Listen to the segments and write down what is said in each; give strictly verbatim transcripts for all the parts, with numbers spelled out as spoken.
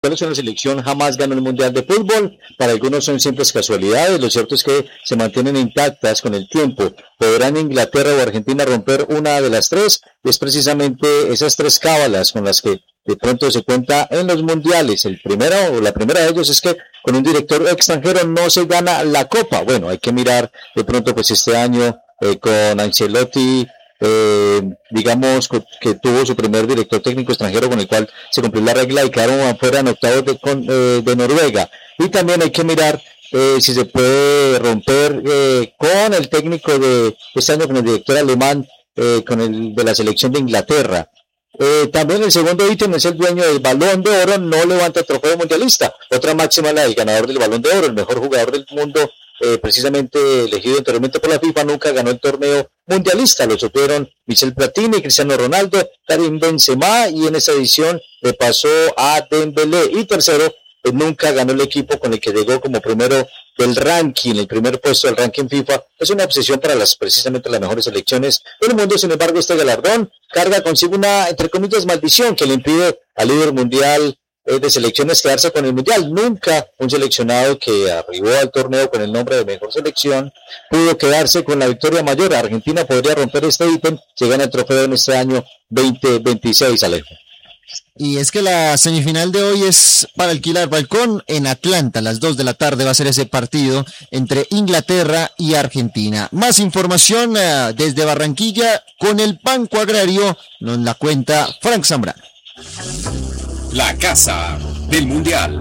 es una selección jamás ganó el Mundial de Fútbol, para algunos son simples casualidades, lo cierto es que se mantienen intactas con el tiempo. ¿Podrán Inglaterra o Argentina romper una de las tres? Y es precisamente esas tres cábalas con las que de pronto se cuenta en los mundiales. El primero, o la primera de ellos es que con un director extranjero no se gana la Copa. Bueno, hay que mirar de pronto pues este año eh, con Ancelotti, Eh, digamos que tuvo su primer director técnico extranjero con el cual se cumplió la regla y quedaron afuera en octavos de, con, eh, de Noruega. Y también hay que mirar eh, si se puede romper eh, con el técnico de este año, con el director alemán, eh, con el de la selección de Inglaterra. Eh, también el segundo ítem es el dueño del Balón de Oro, no levanta trofeo mundialista. Otra máxima, la del ganador del Balón de Oro, el mejor jugador del mundo, eh, precisamente elegido anteriormente por la FIFA, nunca ganó el torneo mundialista. Lo supieron Michel Platini, Cristiano Ronaldo, Karim Benzema, y en esa edición le pasó a Dembélé. Y tercero, pues nunca ganó el equipo con el que llegó como primero del ranking, el primer puesto del ranking FIFA. Es una obsesión para las precisamente las mejores selecciones del mundo. Sin embargo, este galardón carga consigo una, entre comillas, maldición que le impide al líder mundial eh, de selecciones quedarse con el mundial. Nunca un seleccionado que arribó al torneo con el nombre de mejor selección pudo quedarse con la victoria mayor. Argentina podría romper este ítem si gana el trofeo en este año veinte veintiséis, Alejo. Y es que la semifinal de hoy es para alquilar balcón en Atlanta. A las dos de la tarde va a ser ese partido entre Inglaterra y Argentina. Más información uh, desde Barranquilla con el Banco Agrario nos la cuenta Frank Zambrano. La casa del Mundial.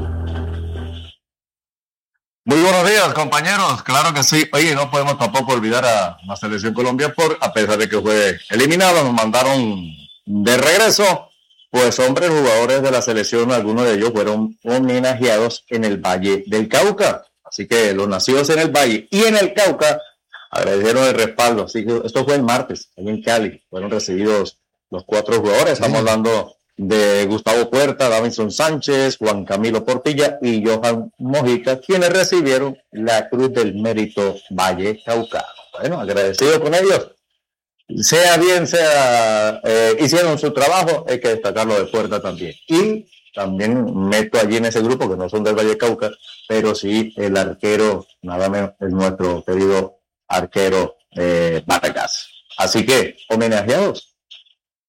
Muy buenos días, compañeros. Claro que sí. Oye, no podemos tampoco olvidar a la selección Colombia, por a pesar de que fue eliminado, nos mandaron de regreso. Pues hombres jugadores de la selección, algunos de ellos fueron homenajeados en el Valle del Cauca. Así que los nacidos en el Valle y en el Cauca agradecieron el respaldo. Así que esto fue el martes, ahí en Cali. Fueron recibidos los cuatro jugadores. Estamos hablando de Gustavo Puerta, Davinson Sánchez, Juan Camilo Portilla y Johan Mojica, quienes recibieron la Cruz del Mérito Valle Caucano. Bueno, agradecido con ellos. Sea bien, sea, eh, hicieron su trabajo, hay que destacarlo de Puerta también. Y también meto allí en ese grupo, que no son del Valle Cauca, pero sí el arquero, nada menos, es nuestro querido arquero eh, Vargas. Así que, homenajeados